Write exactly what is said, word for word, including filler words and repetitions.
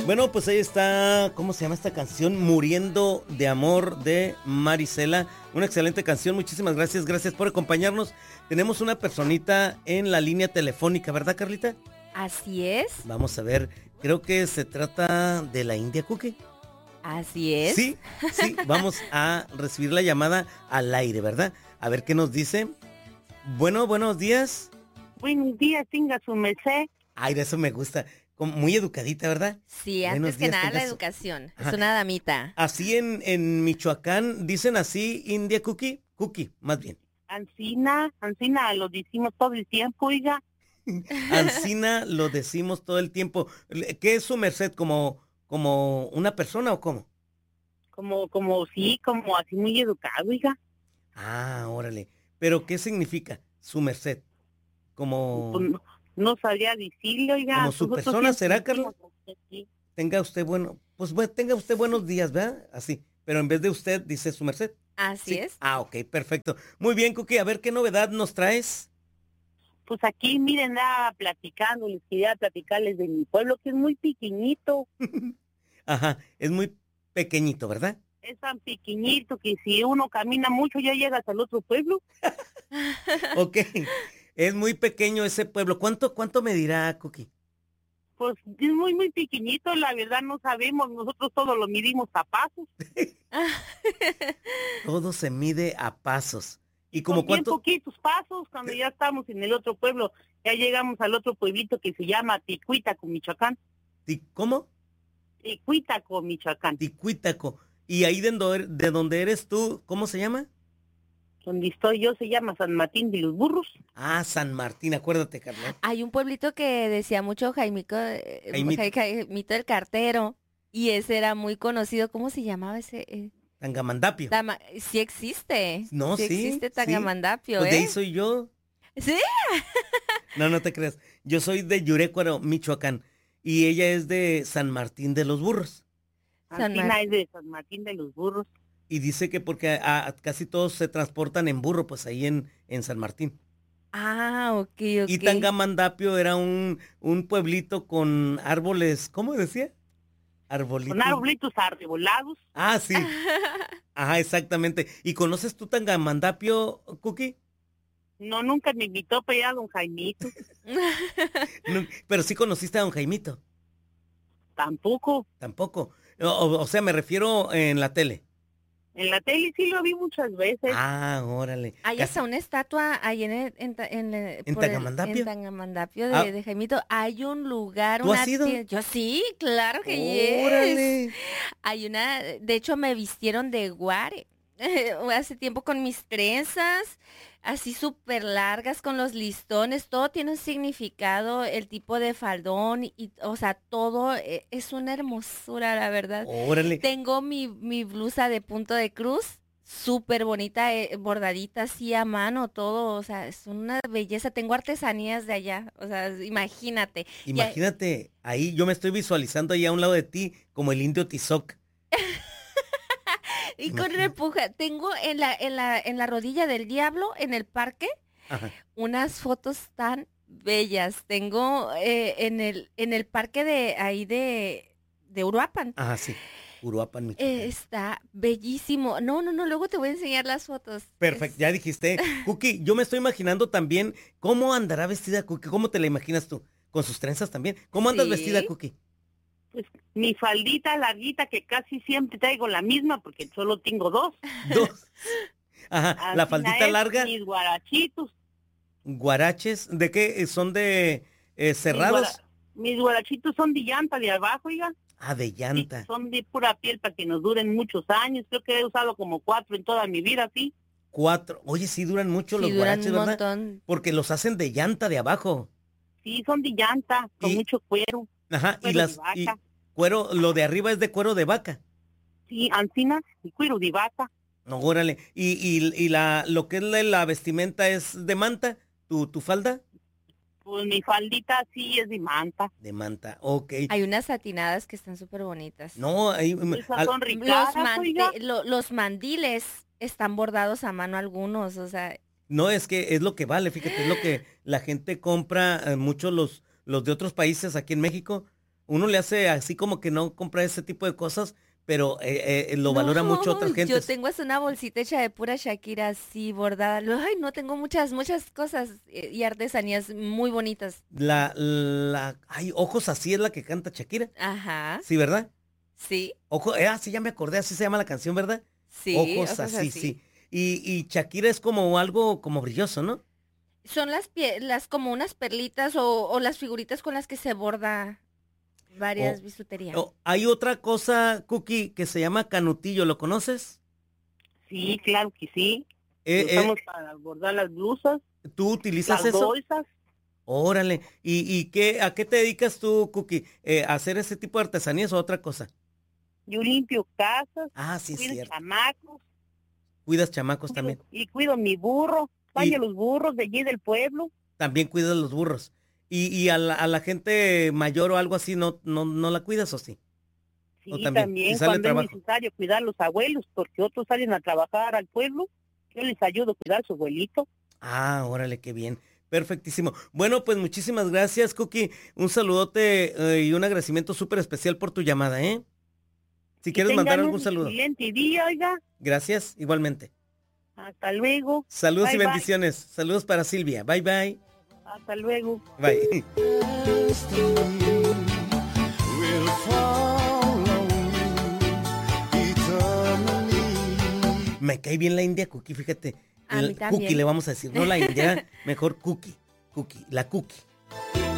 Bueno, pues ahí está, ¿cómo se llama esta canción? Muriendo de amor de Marisela. Una excelente canción, muchísimas gracias, gracias por acompañarnos. Tenemos una personita en la línea telefónica, ¿verdad, Carlita? Así es. Vamos a ver, creo que se trata de la India Cookie. Así es. Sí, sí, vamos a recibir la llamada al aire, ¿verdad? A ver qué nos dice. Bueno, buenos días. Buenos días, tenga su merced. Ay, de eso me gusta. Como muy educadita, ¿verdad? Sí, Buenos antes que días, nada la tenga su- educación. Ajá. Es una damita. Así en, en Michoacán dicen así, India Cookie, Cookie, más bien. Ancina, Ancina, lo decimos todo el tiempo, oiga. Ancina lo decimos todo el tiempo. ¿Qué es su merced? ¿Como, como una persona o cómo? Como, como, sí, como así muy educado, oiga. Ah, órale. ¿Pero qué significa su merced? Como... Pues no, no sabría decirle, oiga. ¿Como su Nosotros persona siempre será, Carla? decimos así. Tenga usted bueno, pues bu- tenga usted buenos días, ¿verdad? Así. Pero en vez de usted dice su merced. Así Sí. es. Ah, ok, perfecto. Muy bien, Cookie, a ver qué novedad nos traes. Pues aquí, miren, nada, platicando, les quería platicarles de mi pueblo, que es muy pequeñito. Ajá, es muy pequeñito, ¿verdad? Es tan pequeñito que si uno camina mucho ya llegas al otro pueblo. Ok, es muy pequeño ese pueblo. ¿Cuánto, cuánto medirá, Cookie? Pues es muy, muy pequeñito, la verdad no sabemos, nosotros todo lo midimos a pasos. Todo se mide a pasos. ¿Y Con como bien cuánto? poquitos pasos, cuando ya estamos en el otro pueblo, ya llegamos al otro pueblito que se llama Ticuitaco, Michoacán. Ti- ¿Cómo? Ticuitaco, Michoacán. Ticuítaco. ¿Y ahí de donde, de donde eres tú, cómo se llama? Donde estoy yo se llama San Martín de los Burros. Ah, San Martín, acuérdate, Carla. Hay un pueblito que decía mucho Jaimico, eh, Jaimito. Jai- Jaimito el cartero. Y ese era muy conocido. ¿Cómo se llamaba ese? Eh, Tangamandapio. Tama- sí existe. No, sí, existe sí. Tangamandapio, Pues de ¿eh? ahí soy yo. Sí. No, no te creas. Yo soy de Yurecuaro, Michoacán. Y ella es de San Martín de los Burros. San Antina Mar- es de San Martín de los Burros. Y dice que porque a- a- casi todos se transportan en burro, pues ahí en, en San Martín. Ah, ok, ok. Y Tangamandapio era un, un pueblito con árboles, ¿cómo decía? Arbolitos. Con arbolitos arrebolados. Ah, sí. Ajá, exactamente. ¿Y conoces tú Tangamandapio, Cookie? No, nunca me invitó para allá don Jaimito. No, pero sí conociste a don Jaimito. Tampoco. Tampoco. O, o- o sea, me refiero en la tele. En la tele sí lo vi muchas veces. Ah, órale. Hay Casi- hasta una estatua ahí en el- en, ta- en, el- ¿En por el- Tangamandapio? en Tangamandapio de, Ah. de Jaimito. Hay un lugar, ¿Tú has una ido? tie- Yo sí, claro que yes. Órale. Hay una, de hecho me vistieron de guare hace tiempo con mis trenzas, así súper largas con los listones, todo tiene un significado, el tipo de faldón y, o sea, todo eh, es una hermosura, la verdad. Órale. Tengo mi, mi blusa de punto de cruz, súper bonita, eh, bordadita así a mano, todo, o sea, es una belleza. Tengo artesanías de allá, o sea, imagínate. Y a- Imagínate, ahí yo me estoy visualizando ahí a un lado de ti como el indio Tizoc. Y con Imagínate. repuja, tengo en la, en la, en la rodilla del diablo, en el parque, Ajá. unas fotos tan bellas. Tengo eh, en el, en el parque de ahí de, de Uruapan. Ajá, sí. Uruapan, Michoacán. Eh, está bellísimo. No, no, no, luego te voy a enseñar las fotos. Perfecto, Es- ya dijiste. Cookie, yo me estoy imaginando también cómo andará vestida Cookie. ¿Cómo te la imaginas tú? Con sus trenzas también. ¿Cómo andas Sí. vestida, Cookie? Pues mi faldita larguita que casi siempre traigo la misma porque solo tengo dos. Dos. Ajá, la Así faldita es, larga, Mis guarachitos. guaraches, ¿de qué? ¿Son de eh, Mis, cerrados? guara- mis guarachitos son de llanta de abajo, oiga. Ah, de Sí, llanta. son de pura piel para que nos duren muchos años. Creo que he usado como cuatro en toda mi vida, sí. Cuatro. Oye, sí duran mucho sí, los duran guaraches, un ¿verdad? montón. Porque los hacen de llanta de abajo. Sí, son de llanta, con Y- mucho cuero. Ajá, y Cuero de las y vaca. cuero, lo de arriba es de cuero de vaca. Sí, ancina y cuero de vaca. No, órale. Y, y, y la, lo que es la, la vestimenta es de manta, tu, tu falda, Pues mi faldita sí es de manta. de manta. Ok. Hay unas satinadas que están súper bonitas. No, ahí, mm, Esas al- son Los, ricadas, mante- oiga. lo- los mandiles están bordados a mano algunos, o sea, no, es que es lo que vale, fíjate, es lo que la gente compra, eh, muchos los, los de otros países aquí en México, uno le hace así como que no compra ese tipo de cosas, pero eh, eh, lo valora No, mucho otra gente. yo tengo hasta una bolsita hecha de pura Shakira así bordada. Lo- Ay, no, tengo muchas, muchas cosas eh, y artesanías muy bonitas. La, la, ay, ojos así es la que canta Shakira. Ajá, Sí, ¿verdad? sí, Ojo, eh, ah, sí, ya me acordé, así se llama la canción, ¿verdad? sí, Ojos ojos así, así. sí. Y, y Shakira es como algo como brilloso, ¿no? Son las pie, las como unas perlitas o, o las figuritas con las que se borda varias O, bisuterías. o hay otra cosa, Cookie, que se llama canutillo, ¿lo conoces? Sí, claro que sí. Eh, Lo eh, usamos para bordar las blusas, ¿tú utilizas las eso? bolsas. Órale. ¿Y, y qué, a qué te dedicas tú, Cookie? Eh, ¿a hacer ese tipo de artesanías o otra cosa? Yo limpio casas, Ah, sí, es cuido cierto. chamacos, Cuidas chamacos cuido, también. y cuido mi burro, Y baño los burros de allí del pueblo. también cuidas los burros. ¿Y, y a la, a la gente mayor o algo así no, no, no la cuidas o sí? O Sí, también, si también sale cuando es trabajo. necesario cuidar los abuelos, porque otros salen a trabajar al pueblo, yo les ayudo a cuidar a su abuelito. Ah, órale, qué bien. Perfectísimo. Bueno, pues muchísimas gracias, Cookie. Un saludote eh, y un agradecimiento súper especial por tu llamada, ¿eh? Si Que quieres mandar tengan algún un saludo. excelente día, oiga. Gracias, igualmente. Hasta luego. Saludos y Bye, bye. bendiciones. Saludos para Silvia. Bye, bye. Hasta luego. Bye. Me cae bien la India Cookie, fíjate. A mí El también. Cookie le vamos a decir, no la India, mejor Cookie. Cookie, la Cookie.